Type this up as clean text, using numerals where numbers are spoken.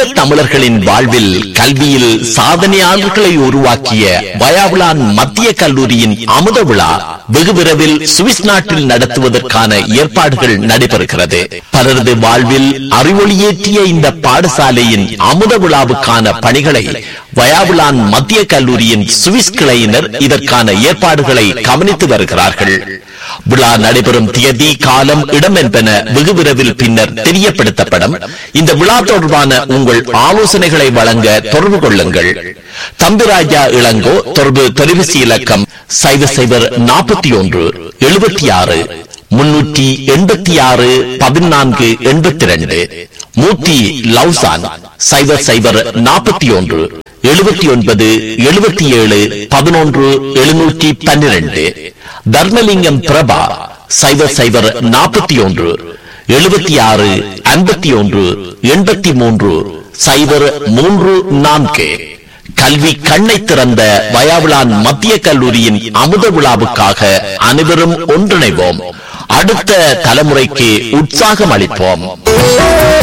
ஈழத் தமிழர்களின் வாழ்வில் கல்வியில் சாதனையாளர்களை உருவாக்கிய வயாவுலான் மத்திய கல்லூரியின் அமுத விழா வெகு விரைவில் சுவிஸ் நாட்டில் நடத்துவதற்கான ஏற்பாடுகள் நடைபெறுகிறது. பலரது வாழ்வில் அறிவொளியேற்றிய இந்த பாடசாலையின் அமுத விழாவுக்கான பணிகளை வயாவுலான் மத்திய கல்லூரியின் சுவிஸ் கிளையினர் இதற்கான ஏற்பாடுகளை கவனித்து வருகிறார்கள். விழா நடைபெறும் தேதி, காலம், இடம் என்பன வெகு விரைவில் பின்னர் தெரியப்படுத்தப்படும். இந்த விழா தொடர்பான உங்கள் ஆலோசனைகளை வழங்க தொடர்பு கொள்ளுங்கள். தம்பிராஜா இளங்கோ. தொடர்பு தொலைபேசி இலக்கம் 0041 76 386 1482. மூர்த்தி லவ்சான் 0041 79 77 11 712. தர்மலிங்கம் பிரபா 0041 76 51 83 034. கல்வி கண்ணை திறந்த வயாவுலான் மத்திய கல்லூரியின் அமுத விழாவுக்காக அனைவரும் ஒன்றிணைவோம். அடுத்த தலைமுறைக்கு உற்சாகம் அளிப்போம்.